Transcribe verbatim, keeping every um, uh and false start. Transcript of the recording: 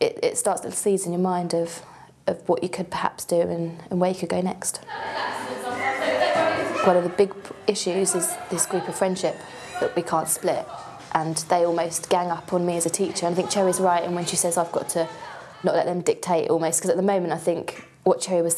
it, it starts little seeds in your mind of, of what you could perhaps do and, and where you could go next. One of the big issues is this group of friendship that we can't split, and they almost gang up on me as a teacher. And I think Cherry's right in when she says I've got to not let them dictate almost, because at the moment I think what Cherry was